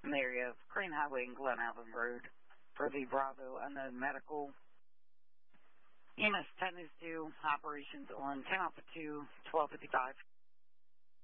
in the area of Crane Highway and Glen Allen Road for the Bravo Unknown Medical. EMS 10 is due. Operations on 10 Alpha 2, 1255.